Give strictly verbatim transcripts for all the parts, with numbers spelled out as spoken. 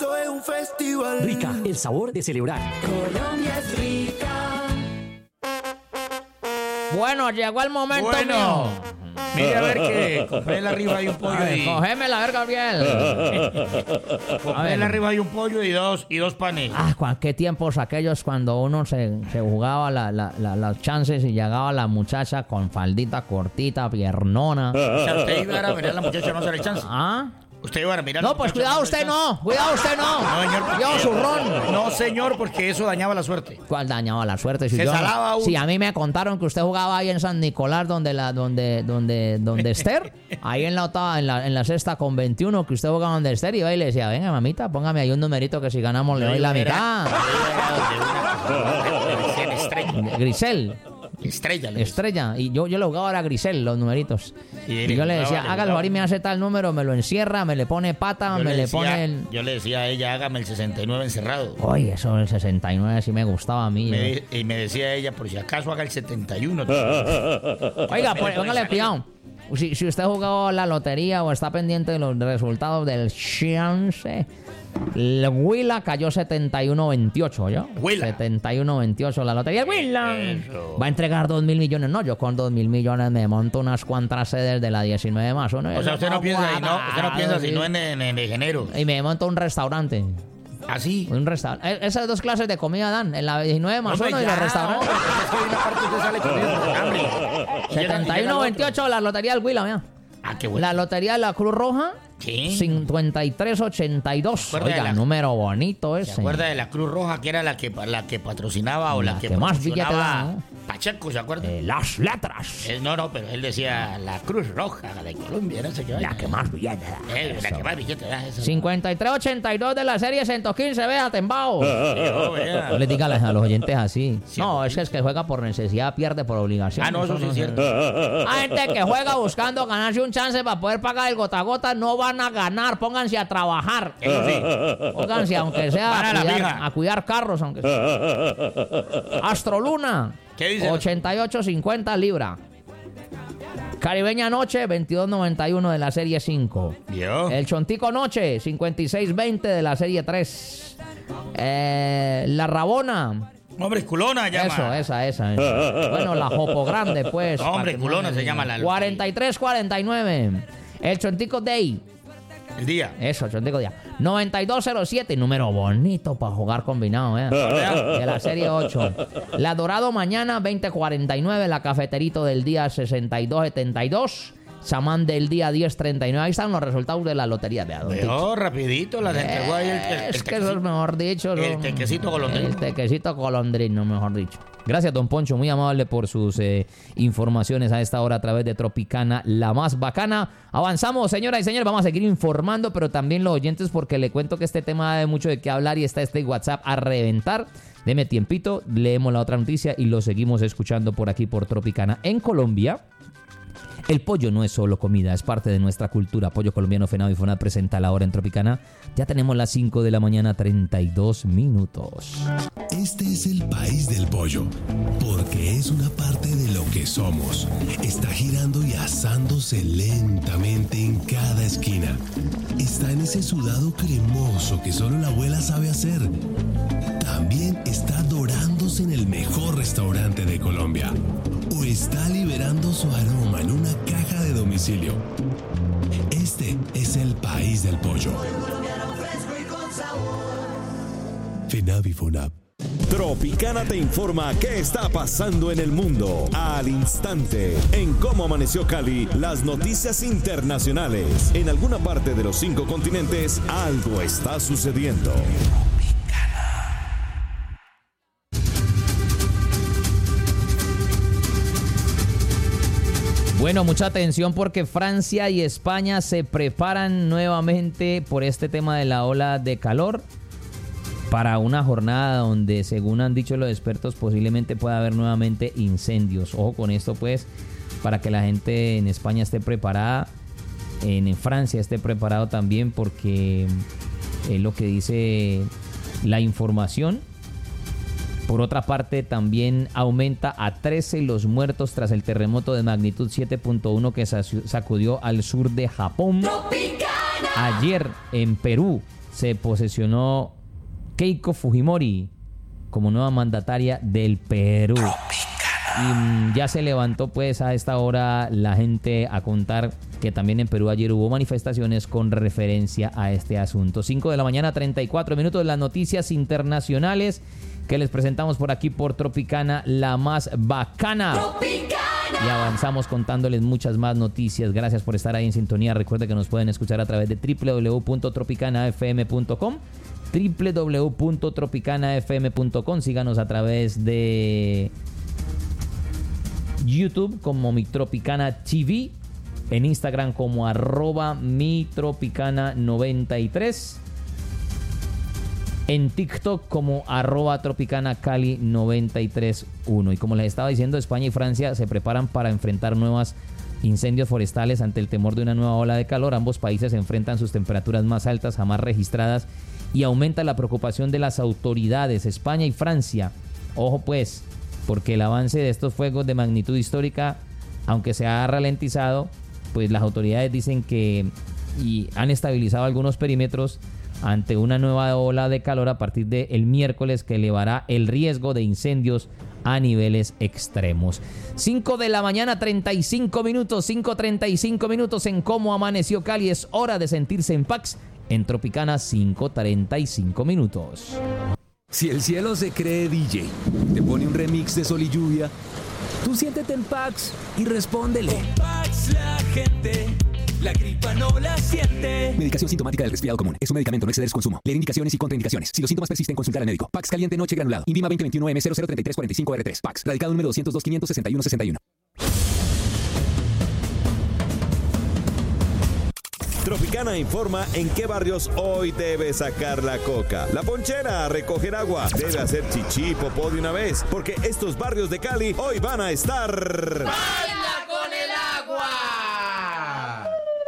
esto es un festival. Rica, el sabor de celebrar. Colombia es rica. Bueno, llegó el momento Bueno, mío. mire a ver que compré en la rifa hay un pollo Ay, y... cogémela, a ver, Gabriel. A Compré ver. en la rifa hay un pollo y dos, y dos panes. Ah, cuan- qué tiempos aquellos cuando uno se, se jugaba la, la, la- las chances y llegaba la muchacha con faldita cortita, piernona. O sea, usted iba a mirar a la muchacha, no se le chance. ¿Ah? Usted iba a mirar a la No, pues muchacha, cuidado no se le usted chance. no, cuidado usted no. No, señor. porque- Yo zurrón. No, señor, porque eso dañaba la suerte. ¿Cuál dañaba la suerte? Si Se yo, salaba uno. si a mí me contaron que usted jugaba ahí en San Nicolás, donde la, donde, donde, donde Esther, ahí en la octava, en la, en la sexta con veintiuno, que usted jugaba donde Esther, y iba y le decía, venga, mamita, póngame ahí un numerito que si ganamos le doy la mitad. Estrella. Grisel, Estrella. le decía. estrella. Y yo, yo le jugaba a Grisel, los numeritos. Y Y le yo le jugaba, decía, le hágalo, jugaba. ahora y me hace tal número, me lo encierra, me le pone pata, Yo me le, decía- pone el... Yo le decía a ella, hágame el sesenta y nueve encerrado. Oye, eso del sesenta y nueve sí me gustaba a mí. Me yo. di- y me decía ella, por si acaso haga el setenta y uno. Oiga, pues, póngale cuidado. Si, si usted ha jugado la lotería o está pendiente de los resultados del chance, el Huila cayó setenta y uno veintiocho, ¿yo? Huila. setenta y uno veintiocho, la lotería del Huila. Eso. Va a entregar dos mil millones. No, yo con dos mil millones me monto unas cuantas sedes de la diecinueve más uno. O sea, usted no piensa, y no, usted no piensa Sí. sino en, en, en enero. Y me monto un restaurante. Así. Un restaurante. Esas dos clases de comida dan en la diecinueve más uno y los restaurantes. setenta y uno veintiocho, la lotería del Huila, mira. Ah, qué bueno. La lotería de la Cruz Roja, Sí. cincuenta y tres ochenta y dos. ¿Acuerda de Oiga, la- número bonito ese. ¿Se acuerda de la Cruz Roja que era la que, la que patrocinaba o la, La que, que más billete promocionaba daba, ¿no? Pacheco, ¿se acuerda? Eh, las letras. Eh, no, no, pero él decía la Cruz Roja de Colombia, no sé qué. La vaina. que más billete da. Eh, la Eso. que más billete da. Eso. cincuenta y tres ochenta y dos de la serie ciento quince, vea, tembao. Yo, vea. No le diga a los oyentes así. Sí, No, es que es que juega por necesidad, pierde por obligación. Ah, no, eso sí es cierto. Hay gente que juega buscando ganarse un chance para poder pagar el gota a gota, no van a ganar, pónganse a trabajar. Eso sí. Pónganse, aunque sea Van a a la cuidar, fija. a cuidar carros, aunque sea. Astroluna, ¿Qué dice? ochenta y ocho cincuenta libra. Caribeña Noche, veintidós noventa y uno de la serie cinco. Vio. El Chontico Noche, cincuenta y seis veinte de la serie tres. Eh, la Rabona. Hombre, culona llama. Eso, esa, esa, esa. Bueno, la Jopo Grande, pues. Hombre, para que culona no- se llama la- cuarenta y tres cuarenta y nueve. El Chontico Day. El día. Eso, Chontico Day. noventa y dos cero siete. Número bonito para jugar combinado, ¿eh? De la serie ocho. La Dorado Mañana, veinte cuarenta y nueve. La Cafeterito del Día, sesenta y dos setenta y dos. Samán del Día, diez treinta y nueve. Ahí están los resultados de la lotería de Adolfo. Veo rapidito, la entregó ahí el, el, el Es que eso es tequecito. mejor dicho. el ¿no? tequecito golondrino. El tequecito golondrino, mejor dicho. Gracias, don Poncho, muy amable por sus eh, informaciones a esta hora a través de Tropicana, la más bacana. Avanzamos, señoras y señores, vamos a seguir informando, pero también los oyentes, porque le cuento que este tema da de mucho de qué hablar y está este WhatsApp a reventar. Deme tiempito, leemos la otra noticia y lo seguimos escuchando por aquí por Tropicana. En Colombia, el pollo no es solo comida, es parte de nuestra cultura. Pollo Colombiano Fenado y Fonat presenta la hora en Tropicana. Ya tenemos las cinco de la mañana, treinta y dos minutos. Este es el país del pollo, porque es una parte de lo que somos. Está girando y asándose lentamente en cada esquina. Está en ese sudado cremoso que solo la abuela sabe hacer. También está dorándose en el mejor restaurante de Colombia. O está liberando su aroma en una caja de domicilio. Este es el país del pollo. FENAV y FONAP. Tropicana te informa qué está pasando en el mundo al instante. En Cómo Amaneció Cali, las noticias internacionales. En alguna parte de los cinco continentes, algo está sucediendo. Bueno, mucha atención porque Francia y España se preparan nuevamente por este tema de la ola de calor para una jornada donde, según han dicho los expertos, posiblemente pueda haber nuevamente incendios. Ojo con esto, pues, para que la gente en España esté preparada, en Francia esté preparado también, porque es lo que dice la información. Por otra parte, también aumenta a trece los muertos tras el terremoto de magnitud siete punto uno que sacudió al sur de Japón. Tropicana. Ayer en Perú se posesionó Keiko Fujimori como nueva mandataria del Perú. Y mm, ya se levantó pues a esta hora la gente a contar que también en Perú ayer hubo manifestaciones con referencia a este asunto. cinco de la mañana, treinta y cuatro minutos, las noticias internacionales que les presentamos por aquí por Tropicana, la más bacana. ¡Tropicana! Y avanzamos contándoles muchas más noticias. Gracias por estar ahí en sintonía. Recuerden que nos pueden escuchar a través de doble u doble u doble u punto tropicana f m punto com, doble u doble u doble u punto tropicana f m punto com. Síganos a través de YouTube como Mi Tropicana T V, en Instagram como arroba Mi Tropicana noventa y tres, en TikTok como arroba Tropicana Cali noventa y tres uno. Y como les estaba diciendo, España y Francia se preparan para enfrentar nuevos incendios forestales ante el temor de una nueva ola de calor. Ambos países enfrentan sus temperaturas más altas jamás registradas y aumenta la preocupación de las autoridades. España y Francia, ojo pues, porque el avance de estos fuegos de magnitud histórica, aunque se ha ralentizado, pues las autoridades dicen que y han estabilizado algunos perímetros ante una nueva ola de calor a partir del miércoles que elevará el riesgo de incendios a niveles extremos. cinco de la mañana, treinta y cinco minutos, cinco treinta y cinco minutos en Cómo Amaneció Cali. Es hora de sentirse en Pax en Tropicana, cinco treinta y cinco minutos. Si el cielo se cree D J, te pone un remix de Sol y Lluvia, tú siéntete en Pax y respóndele. Con Pax la gente, la gripa no la siente. Medicación sintomática del resfriado común. Es un medicamento, no exceder su consumo. Leer indicaciones y contraindicaciones. Si los síntomas persisten, consultar al médico. Pax caliente noche granulado. Invima veinte veintiuno M cero cero treinta y tres cuarenta y cinco R tres. Pax. Radicado número doscientos dos quinientos sesenta y uno sesenta y uno. Tropicana informa en qué barrios hoy debe sacar la coca. La ponchera a recoger agua. Debe hacer chichi, popó de una vez, porque estos barrios de Cali hoy van a estar... ¡Baila con el agua!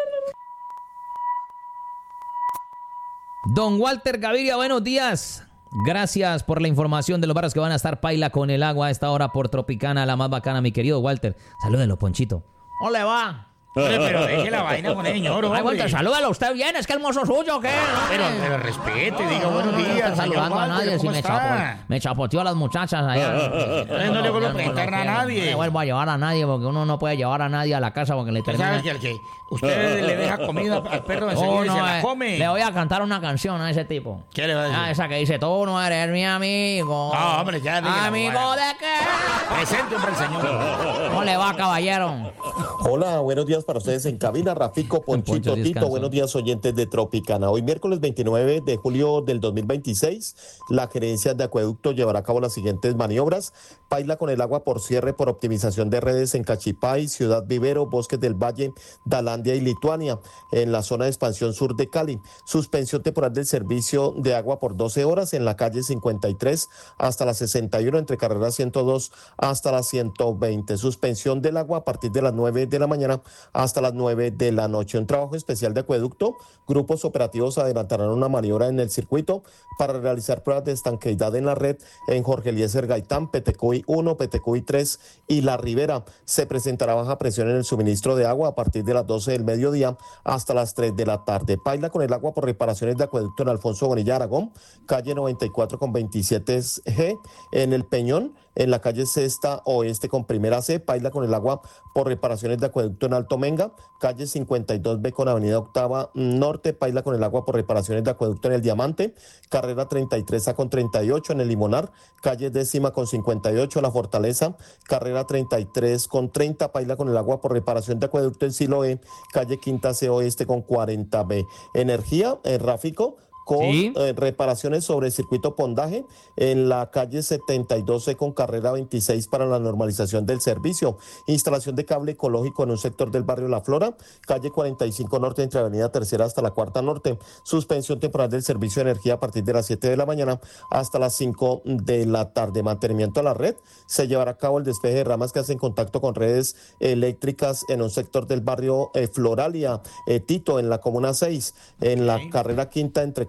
Don Walter Gaviria, buenos días. Gracias por la información de los barrios que van a estar paila con el agua a esta hora por Tropicana, la más bacana, mi querido Walter. Salúdelo, Ponchito. ¿Cómo le va? Hombre, pero deje la vaina con el señor, hombre. Ay, Walter, salúdalo usted bien, es que el mozo suyo, ¿qué? Pero, pero respete, diga buenos días, No estoy saludando a nadie, si me, chapo, me chapoteó a las muchachas allá. Entonces no le vuelvo a preguntar a nadie. No le vuelvo a llevar a nadie, porque uno no puede llevar a nadie a la casa porque le termina... ¿Sabes que al que usted le deja comida al perro enseguida Oh, y no, se la eh, come? le voy a cantar una canción a ese tipo. ¿Qué le va a decir? Ah, esa que dice, tú no eres mi amigo. No, hombre, ya dígalo, ¿Amigo bueno. de qué? Presente, hombre, el señor. ¿Cómo le va, caballero? Hola, buenos días para ustedes en cabina. Rafico, Ponchito, Poncho, Tito, descanso. buenos días oyentes de Tropicana. Hoy miércoles veintinueve de julio del dos mil veintiséis, la gerencia de acueducto llevará a cabo las siguientes maniobras. Paila con el agua por cierre por optimización de redes en Cachipay, Ciudad Vivero, Bosques del Valle, Dalandia y Lituania, en la zona de expansión sur de Cali. Suspensión temporal del servicio de agua por doce horas en la calle cincuenta y tres hasta la sesenta y uno, entre carrera ciento dos hasta la ciento veinte. Suspensión del agua a partir de las nueve de la mañana hasta las nueve de la noche. Un trabajo especial de acueducto. Grupos operativos adelantarán una maniobra en el circuito para realizar pruebas de estanqueidad en la red en Jorge Eliezer Gaitán, Petecuy uno, Petecuy tres y La Ribera. Se presentará baja presión en el suministro de agua a partir de las doce del mediodía hasta las tres de la tarde. Paila con el agua por reparaciones de acueducto en Alfonso Bonilla Aragón, calle noventa y cuatro con veintisiete G, en El Peñón, en la calle Sexta Oeste con Primera C. Paila con el agua por reparaciones de acueducto en Alto Menga, calle cincuenta y dos B con avenida Octava Norte. Paila con el agua por reparaciones de acueducto en El Diamante, carrera treinta y tres A con treinta y ocho en El Limonar, calle décima con cincuenta y ocho La Fortaleza, carrera treinta y tres con treinta. Paila con el agua por reparación de acueducto en Siloé, calle Quinta C Oeste con cuarenta B. Energía, en Ráfico, con Sí. eh, reparaciones sobre el circuito Pondaje en la calle setenta y dos C con carrera veintiséis para la normalización del servicio. Instalación de cable ecológico en un sector del barrio La Flora, calle cuarenta y cinco Norte entre avenida Tercera hasta la Cuarta Norte. Suspensión temporal del servicio de energía a partir de las siete de la mañana hasta las cinco de la tarde. Mantenimiento a la red. Se llevará a cabo el despeje de ramas que hacen contacto con redes eléctricas en un sector del barrio eh, Floralia, eh, Tito, en la Comuna seis, en la carrera quinta entre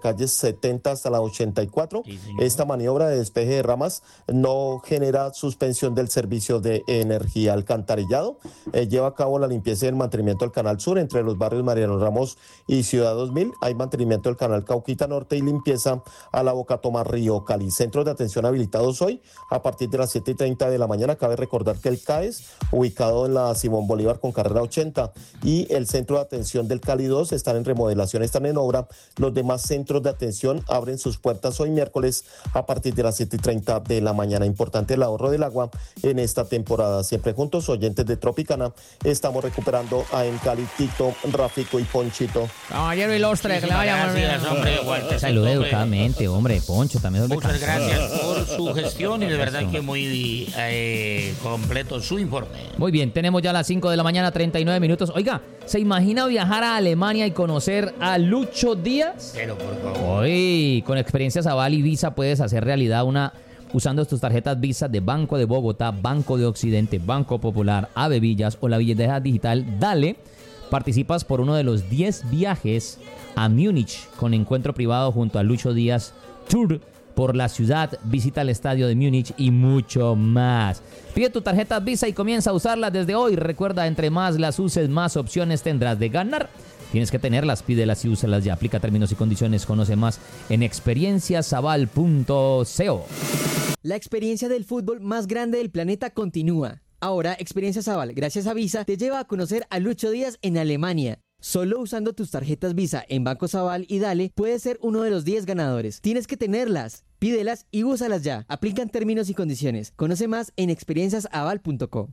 calles setenta hasta la ochenta y cuatro. Sí, señor. Esta maniobra de despeje de ramas no genera suspensión del servicio de energía alcantarillado. Eh, lleva a cabo la limpieza y el mantenimiento del Canal Sur entre los barrios Mariano Ramos y Ciudad dos mil. Hay mantenimiento del Canal Cauquita Norte y limpieza a la Boca Tomás Río Cali. Centros de atención habilitados hoy a partir de las siete y treinta de la mañana. Cabe recordar que el C A E S, ubicado en la Simón Bolívar con carrera ochenta, y el Centro de Atención del Cali dos están en remodelación, están en obra. Los demás centros de atención abren sus puertas hoy miércoles a partir de las siete y treinta de la mañana. Importante el ahorro del agua en esta temporada. Siempre juntos, oyentes de Tropicana, estamos recuperando a En Cali, Tito, Rafico y Ponchito. Caballero ilustre, que le vaya muy bien. Gracias, hombre, Walter. Salude Hombre. educadamente, hombre. Poncho, también es de Muchas canción. gracias por su gestión y de verdad que muy eh, completo su informe. Muy bien, tenemos ya las cinco de la mañana, treinta y nueve minutos. Oiga, ¿se imagina viajar a Alemania y conocer a Lucho Díaz? Pero por favor. Hoy, con experiencias Aval y Visa puedes hacer realidad una usando tus tarjetas Visa de Banco de Bogotá, Banco de Occidente, Banco Popular, Ave Villas o la billetera digital Dale. Participas por uno de los diez viajes a Múnich con encuentro privado junto a Lucho Díaz, tour por la ciudad, visita al estadio de Múnich y mucho más. Pide tu tarjeta Visa y comienza a usarla desde hoy. Recuerda, entre más las uses, más opciones tendrás de ganar. Tienes que tenerlas, pídelas y úsalas ya. Aplica términos y condiciones. Conoce más en experienciasaval punto co. La experiencia del fútbol más grande del planeta continúa. Ahora, Experiencias Aval, gracias a Visa, te lleva a conocer a Lucho Díaz en Alemania. Solo usando tus tarjetas Visa en Bancos Aval y Dale, puedes ser uno de los diez ganadores. Tienes que tenerlas, pídelas y úsalas ya. Aplican términos y condiciones. Conoce más en experienciasaval punto co.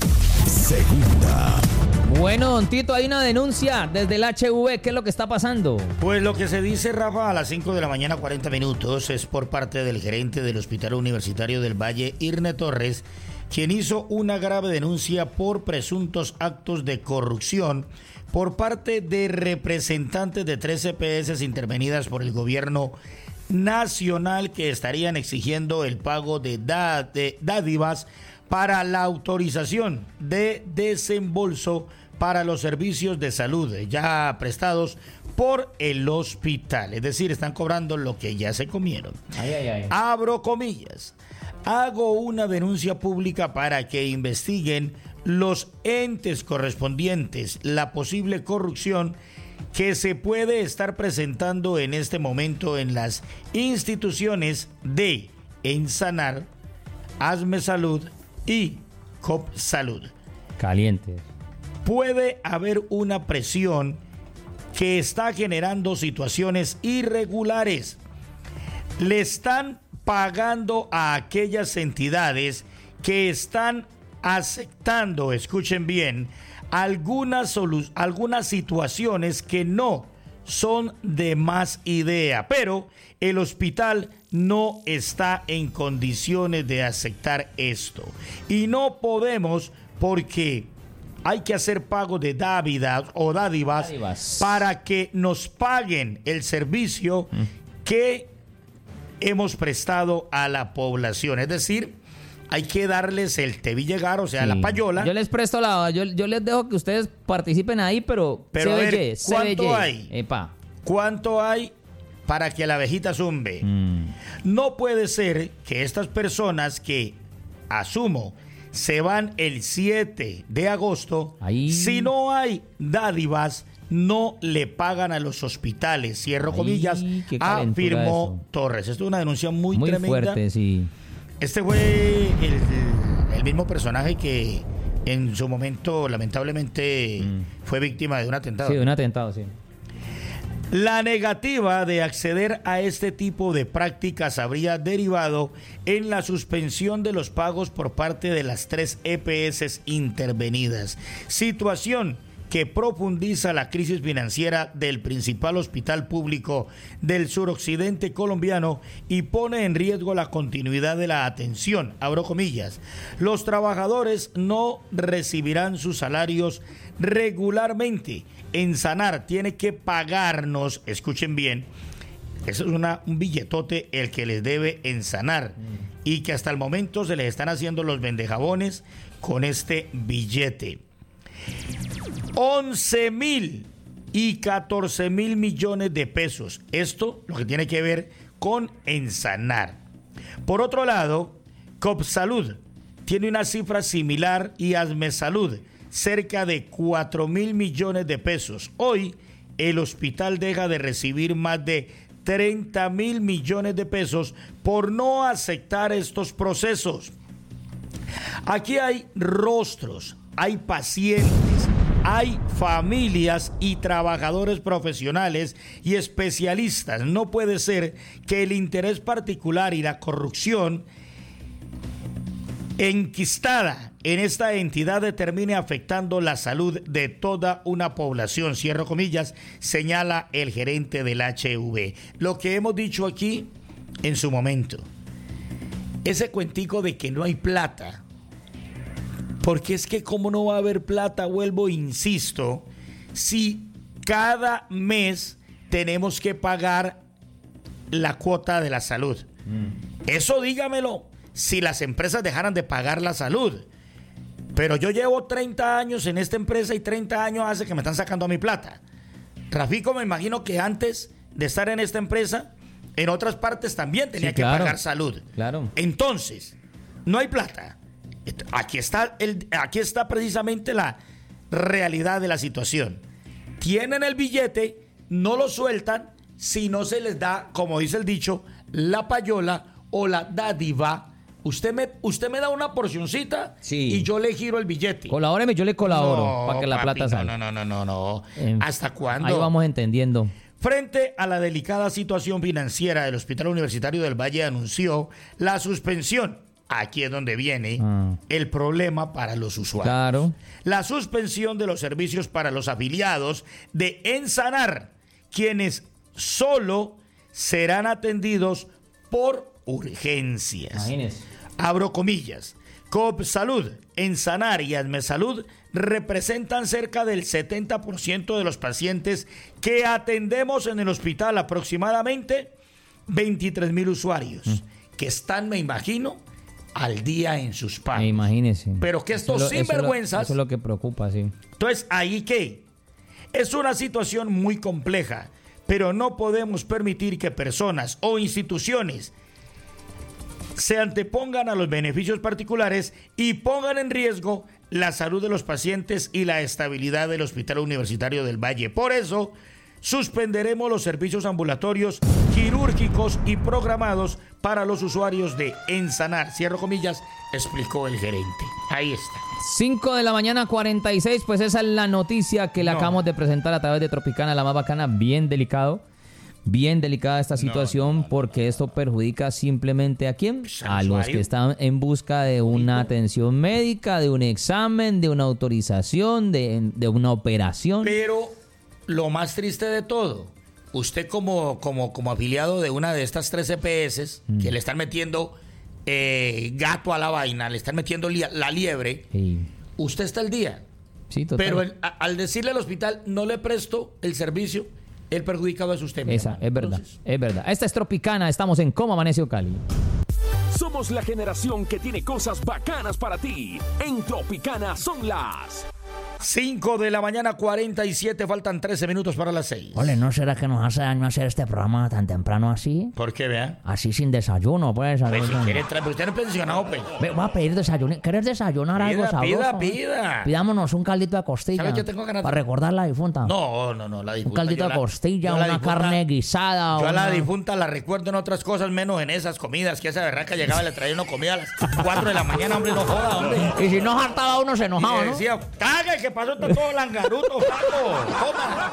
Segunda. Bueno, don Tito, hay una denuncia desde el H V. ¿Qué es lo que está pasando? Pues lo que se dice, Rafa, a las cinco de la mañana, cuarenta minutos, es por parte del gerente del Hospital Universitario del Valle, Irne Torres, quien hizo una grave denuncia por presuntos actos de corrupción por parte de representantes de tres E P S intervenidas por el gobierno nacional que estarían exigiendo el pago de, da- de dádivas para la autorización de desembolso para los servicios de salud ya prestados por el hospital. Es decir, están cobrando lo que ya se comieron. Ay, ay, ay. Abro comillas. Hago una denuncia pública para que investiguen los entes correspondientes la posible corrupción que se puede estar presentando en este momento en las instituciones de Ensanar, Hazme Salud y Cop Salud. Caliente. Puede haber una presión que está generando situaciones irregulares. Le están pagando a aquellas entidades que están aceptando, escuchen bien, algunas, solu- algunas situaciones que no son de más idea, pero el hospital no está en condiciones de aceptar esto. Y no podemos, porque hay que hacer pago de dádivas o dádivas, Dádivas. para que nos paguen el servicio mm. que hemos prestado a la población. Es decir, hay que darles el te vi llegar, o sea, Sí. la payola. Yo les presto la... Yo, yo les dejo que ustedes participen ahí, pero... Pero a ver, C B Y, ¿cuánto C B Y. hay? Epa. ¿Cuánto hay para que la abejita zumbe? Mm. No puede ser que estas personas que, asumo, se van el siete de agosto, Ahí. si no hay dádivas, no le pagan a los hospitales. Cierro Ahí, comillas, qué calentura afirmó eso. Torres. Esto es una denuncia muy, Muy tremenda. fuerte, sí. Este fue el, el mismo personaje que en su momento, lamentablemente, Mm. fue víctima de un atentado. Sí, un atentado, sí. La negativa de acceder a este tipo de prácticas habría derivado en la suspensión de los pagos por parte de las tres E P S intervenidas, situación que profundiza la crisis financiera del principal hospital público del suroccidente colombiano y pone en riesgo la continuidad de la atención. Abro comillas. Los trabajadores no recibirán sus salarios regularmente. Ensanar tiene que pagarnos, escuchen bien, eso es una, un billetote el que les debe Ensanar mm. y que hasta el momento se les están haciendo los vendejabones con este billete. once mil y catorce mil millones de pesos. Esto lo que tiene que ver con Ensanar. Por otro lado, Copsalud tiene una cifra similar y Asmesalud cerca de cuatro mil millones de pesos. Hoy el hospital deja de recibir más de treinta mil millones de pesos por no aceptar estos procesos. Aquí hay rostros, hay pacientes, hay familias y trabajadores profesionales y especialistas. No puede ser que el interés particular y la corrupción enquistada en esta entidad termine afectando la salud de toda una población, cierro comillas, señala el gerente del H V. Lo que hemos dicho aquí en su momento, ese cuentico de que no hay plata, porque es que cómo no va a haber plata, vuelvo, insisto, si cada mes tenemos que pagar la cuota de la salud. Mm. Eso dígamelo si las empresas dejaran de pagar la salud. Pero yo llevo treinta años en esta empresa y treinta años hace que me están sacando a mi plata. Rafico, me imagino que antes de estar en esta empresa, en otras partes también tenía sí, claro, que pagar salud. Claro. Entonces, no hay plata. Aquí está, el, aquí está precisamente la realidad de la situación. Tienen el billete, no lo sueltan si no se les da, como dice el dicho, la payola o la dádiva. Usted me, usted me da una porcioncita sí. y yo le giro el billete. Colabóreme, yo le colaboro no, para que la papi, plata salga. No, no, no, no, no. Eh, ¿Hasta cuándo? Ahí vamos entendiendo. Frente a la delicada situación financiera del Hospital Universitario del Valle, anunció la suspensión. Aquí es donde viene ah. el problema para los usuarios. Claro. La suspensión de los servicios para los afiliados de Ensanar, quienes solo serán atendidos por urgencias. Imagínese. Abro comillas. Copsalud, Ensanar y Asmesalud representan cerca del setenta por ciento de los pacientes que atendemos en el hospital, aproximadamente veintitrés mil usuarios, mm. que están, me imagino, al día en sus pagos. Imagínese. Pero que estos eso sinvergüenzas... Eso es lo que preocupa, sí. Entonces, ¿ahí qué? Es una situación muy compleja, pero no podemos permitir que personas o instituciones se antepongan a los beneficios particulares y pongan en riesgo la salud de los pacientes y la estabilidad del Hospital Universitario del Valle. Por eso, suspenderemos los servicios ambulatorios, quirúrgicos y programados para los usuarios de Ensanar. Cierro comillas, explicó el gerente. Ahí está. cinco de la mañana, cuarenta y seis. Pues esa es la noticia que le no. acabamos de presentar a través de Tropicana, la más bacana. Bien delicado. Bien delicada esta situación, no, no, porque no, esto perjudica simplemente ¿a quién? A los que están en busca de una atención médica, de un examen, de una autorización, de, de una operación. Pero lo más triste de todo, usted como, como, como afiliado de una de estas tres E P S mm. que le están metiendo eh, gato a la vaina, le están metiendo li- la liebre, sí. usted está al día. Sí, total. Pero el, a, al decirle al hospital, no le presto el servicio, el perjudicado es usted. Esa, hermano. es verdad, Entonces, es verdad. Esta es Tropicana, estamos en Cómo Amaneció Cali. Somos la generación que tiene cosas bacanas para ti. En Tropicana son las cinco de la mañana, cuarenta y siete, faltan trece minutos para las seis. Ole, ¿no será que nos hace daño hacer este programa tan temprano así? ¿Por qué, vea? Así sin desayuno, pues. Pues si quiere traer, pero usted no es pensionado, pues. Ve, voy a pedir desayuno. ¿Quieres desayunar pida, algo sabroso? Pida, pida. Pidámonos un caldito de costilla. ¿Sabes? Yo tengo ganas de... Para recordar la difunta. No, no, no, la difunta. Un caldito de la, costilla, una difunta, carne guisada. Yo una... a la difunta la recuerdo en otras cosas, menos en esas comidas, que esa berraca llegaba y le traía una comida a las cuatro de la mañana, hombre, no joda, hombre. Y si no hartaba uno, se enojaba, y ¿no? decía, cague, que pasó está todo langaruto, Paco,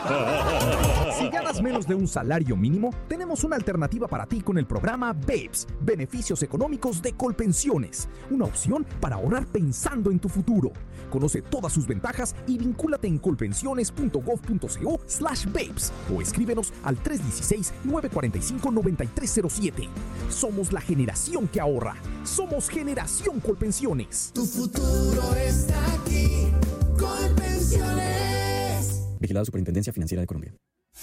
toma. Si ganas menos de un salario mínimo, tenemos una alternativa para ti con el programa B E P S, Beneficios Económicos de Colpensiones. Una opción para ahorrar pensando en tu futuro. Conoce todas sus ventajas y vincúlate en colpensiones.gov.co slash BEPS o escríbenos al tres uno seis, nueve cuatro cinco, nueve tres cero siete. Somos la generación que ahorra. Somos Generación Colpensiones. Tu futuro está aquí. Colpensiones. Vigilado Superintendencia Financiera de Colombia.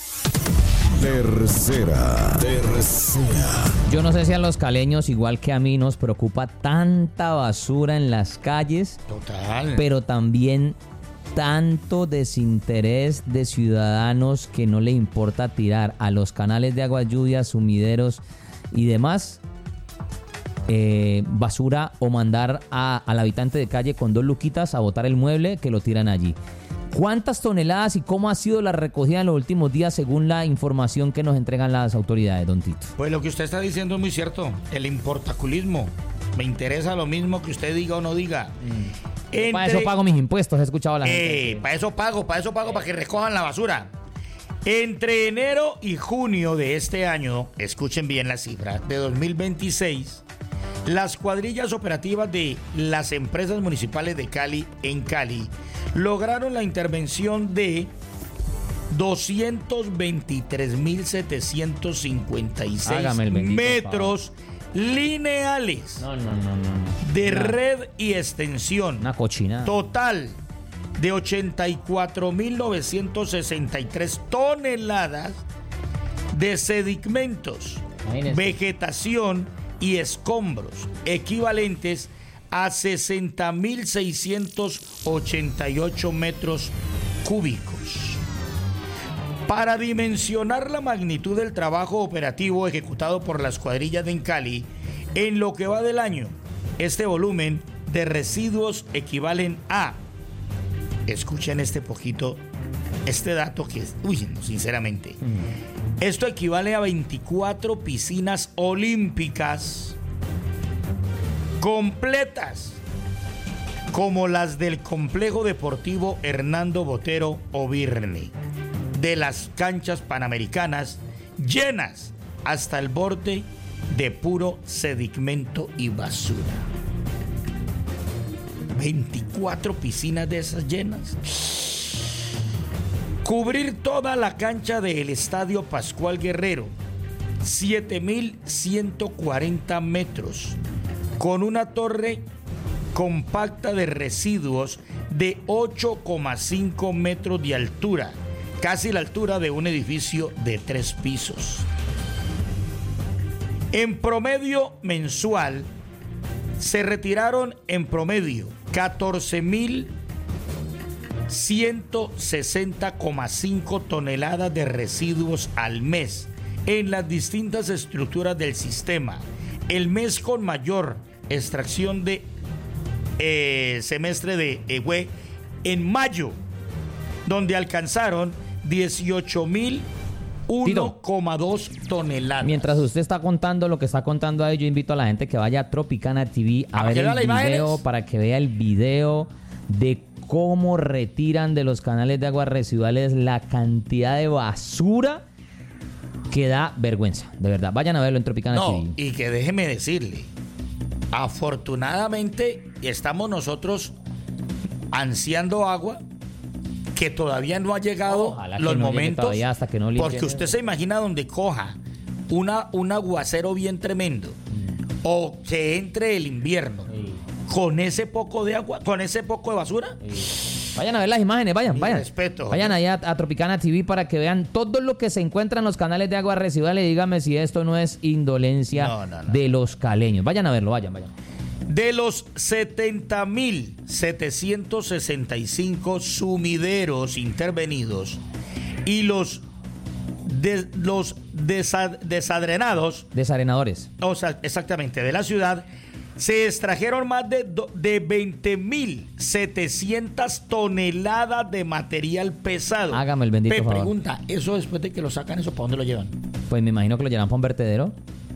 Tercera, tercera. Yo no sé si a los caleños, igual que a mí, nos preocupa tanta basura en las calles. Total. Pero también tanto desinterés de ciudadanos que no le importa tirar a los canales de agua lluvia, sumideros y demás eh, basura o mandar a, al habitante de calle con dos luquitas a botar el mueble que lo tiran allí? ¿Cuántas toneladas y cómo ha sido la recogida en los últimos días según la información que nos entregan las autoridades, don Tito? Pues lo que usted está diciendo es muy cierto. El importaculismo. Me interesa lo mismo que usted diga o no diga. Mm. Entre... Para eso pago mis impuestos, he escuchado a la gente. Eh, para eso pago, para eso pago, para que recojan la basura. Entre enero y junio de este año, escuchen bien la cifra, de dos mil veintiséis, las cuadrillas operativas de las empresas municipales de Cali en Cali lograron la intervención de doscientos veintitrés mil setecientos cincuenta y seis metros lineales no, no, no, no. de no. red y extensión. Una cochina. Total de ochenta y cuatro mil novecientos sesenta y tres toneladas de sedicmentos, Imagínese. vegetación y escombros, equivalentes a sesenta mil seiscientos ochenta y ocho metros cúbicos. Para dimensionar la magnitud del trabajo operativo ejecutado por las cuadrillas de Cali, en lo que va del año, este volumen de residuos equivalen a, escuchen este poquito, este dato que es, uy, no, sinceramente, mm. esto equivale a veinticuatro piscinas olímpicas completas, como las del complejo deportivo Hernando Botero Obirne, de las canchas panamericanas, llenas hasta el borde de puro sedimento y basura. veinticuatro piscinas de esas llenas. Cubrir toda la cancha del Estadio Pascual Guerrero, siete mil ciento cuarenta metros, con una torre compacta de residuos de ocho coma cinco metros de altura, casi la altura de un edificio de tres pisos. En promedio mensual, se retiraron en promedio catorce mil ciento sesenta coma cinco toneladas de residuos al mes en las distintas estructuras del sistema. El mes con mayor extracción de eh, semestre de eh, fue en mayo, donde alcanzaron dieciocho mil uno coma dos toneladas. Mientras usted está contando lo que está contando ahí, yo invito a la gente que vaya a Tropicana T V a, a ver el video imágenes? para que vea el video de cómo retiran de los canales de aguas residuales la cantidad de basura que da vergüenza, de verdad. Vayan a verlo en Tropicana no, T V. Y que déjeme decirle, afortunadamente estamos nosotros ansiando agua, que todavía no ha llegado los no momentos, hasta que no porque usted se imagina donde coja una, un aguacero bien tremendo, mm. o que entre el invierno, sí. con ese poco de agua, con ese poco de basura. Sí. Vayan a ver las imágenes, vayan, Mi vayan. Respeto. Vayan allá a, a Tropicana T V para que vean todo lo que se encuentra en los canales de agua residuales y dígame si esto no es indolencia no, no, no. de los caleños. Vayan a verlo, vayan, vayan. De los setenta mil setecientos sesenta y cinco sumideros intervenidos y los, de, los desa, desadrenados... Desarenadores. O sea, exactamente, de la ciudad, se extrajeron más de, de veinte mil setecientas toneladas de material pesado. Hágame el bendito Me favor. pregunta, ¿eso después de que lo sacan, eso para dónde lo llevan? Pues me imagino que lo llevan para un vertedero.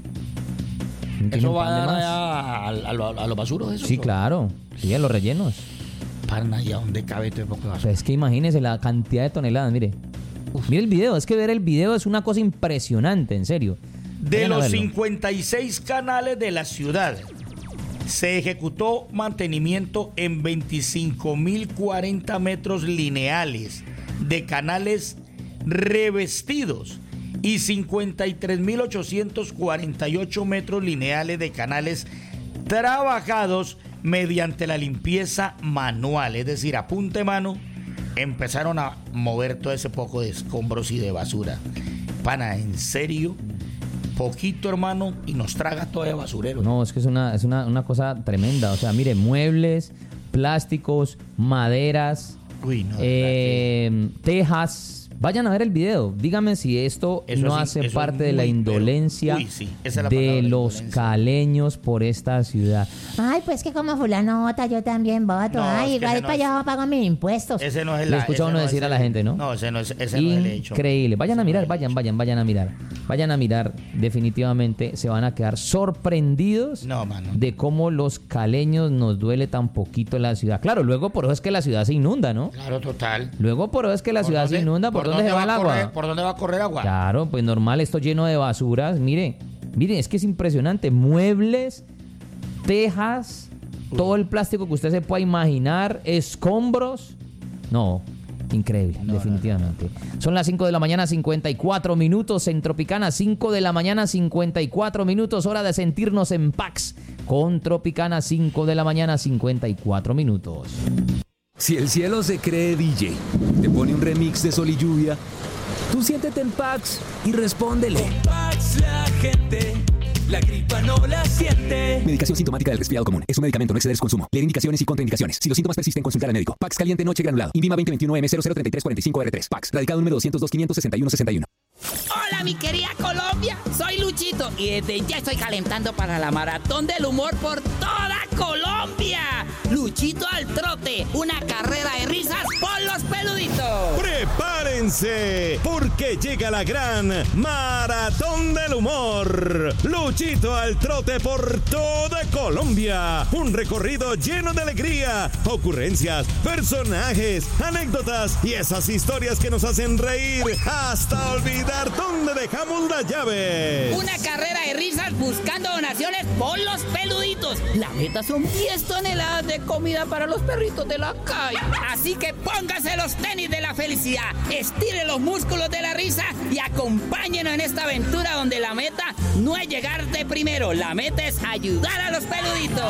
¿Eso va a dar a, a, a, a los basuros? Eso, sí, claro. Sí, a los rellenos. Para allá donde cabe todo el poco de basura. Pues es que imagínese la cantidad de toneladas, mire. Uf. Mire el video, es que ver el video es una cosa impresionante, en serio. De los cincuenta y seis canales de la ciudad, se ejecutó mantenimiento en veinticinco mil cuarenta metros lineales de canales revestidos y cincuenta y tres mil ochocientos cuarenta y ocho metros lineales de canales trabajados mediante la limpieza manual, es decir, a punta de mano, empezaron a mover todo ese poco de escombros y de basura. Pana, en serio, poquito, hermano, y nos traga todo de basurero. No, es que es una, es una, una cosa tremenda. O sea, mire, muebles, plásticos, maderas, Uy, no, eh, Texas. Vayan a ver el video. Díganme si esto Eso no sí, hace eso parte es de la muy, pero- indolencia uy, sí, esa es la de palabra, la los indolencia. caleños por esta ciudad. Ay, pues que como fulano vota, yo también voto. No, Ay, es que igual ese no para es- allá pago mis impuestos. Ese no es el Le escucha ese uno no es decir a la el- gente, ¿no? No, ese no es, ese no es el hecho. Increíble. Vayan a mirar, vayan, vayan, vayan a mirar. Vayan a mirar. Definitivamente se van a quedar sorprendidos No, mano. de cómo los caleños nos duele tan poquito la ciudad. Claro, luego por eso es que la ciudad se inunda, ¿no? Claro, total. Luego por eso es que la ¿Por ciudad dónde- se inunda. ¿Por, por dónde, se va a el agua? correr- ¿Por dónde va a correr agua? Claro, pues normal, esto lleno de basuras. Mire, mire, es que es impresionante. Muebles, tejas, todo el plástico que usted se pueda imaginar, escombros. No, increíble, definitivamente. Son las cinco de la mañana, cincuenta y cuatro minutos en Tropicana. cinco de la mañana, cincuenta y cuatro minutos. Hora de sentirnos en Pax con Tropicana. cinco de la mañana, cincuenta y cuatro minutos. Si el cielo se cree D J, te pone un remix de Sol y Lluvia, tú siéntete en Pax y respóndele. Pax, la gente, la gripa no la siente. Medicación sintomática del resfriado común. Es un medicamento, no exceder su consumo. Leer indicaciones y contraindicaciones. Si los síntomas persisten, consultar al médico. Pax caliente noche granulado. Invima veinte veintiuno M cero cero treinta y tres cuarenta y cinco R tres. Pax. Radicado número doscientos dos, quinientos sesenta y uno, sesenta y uno. Hola mi querida Colombia, soy Luchito y desde ya estoy calentando para la maratón del humor por toda Colombia. Luchito al trote, una carrera de risas por los peluditos. Prepárense, porque llega la gran Maratón del Humor. Luchito al trote por toda Colombia. Un recorrido lleno de alegría, ocurrencias, personajes, anécdotas y esas historias que nos hacen reír hasta olvidar dónde dejamos las llaves. Una carrera de risas buscando donaciones por los peluditos. La meta son diez toneladas de comida para los perritos de la calle. Así que póngase los tenis de la felicidad, estire los músculos de la risa y acompáñenos en esta aventura donde la meta no es llegar de primero, la meta es ayudar a los peluditos.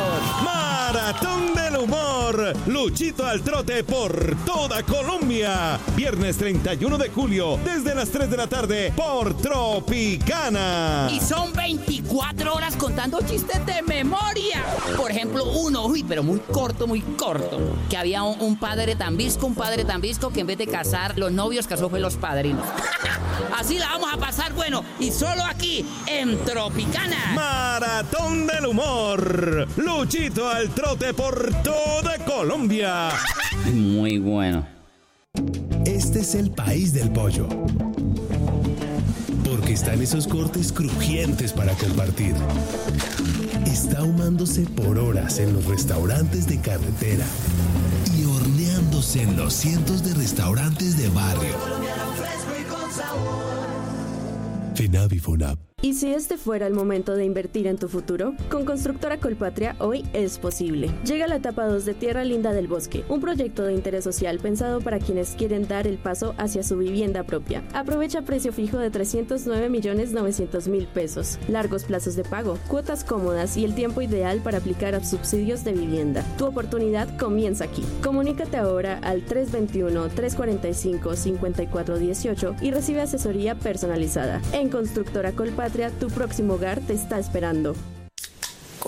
Maratón del Humor. Luchito al trote por toda Colombia. Viernes treinta y uno de julio, desde las tres de la tarde, por Tropicana. Y son veinticuatro horas contando chistes de memoria. Por ejemplo, uno, uy, pero muy corto, muy corto. Que había un, un padre tan visco, un padre tan visco que en vez de casar los novios, casó fue los padrinos. Así la vamos a pasar, bueno, y solo aquí, en Tropicana. Maratón del Humor. Luchito al trote por toda Colombia. Muy bueno. Este es el país del pollo. Porque están esos cortes crujientes para compartir. Está ahumándose por horas en los restaurantes de carretera y horneándose en los cientos de restaurantes de barrio. FENAV y FONAP. ¿Y si este fuera el momento de invertir en tu futuro? Con Constructora Colpatria hoy es posible. Llega la etapa dos de Tierra Linda del Bosque, un proyecto de interés social pensado para quienes quieren dar el paso hacia su vivienda propia. Aprovecha precio fijo de trescientos nueve millones novecientos mil pesos, largos plazos de pago, cuotas cómodas y el tiempo ideal para aplicar a subsidios de vivienda. Tu oportunidad comienza aquí. Comunícate ahora al tres dos uno, tres cuatro cinco, cinco cuatro uno ocho y recibe asesoría personalizada. En Constructora Colpatria, tu próximo hogar te está esperando.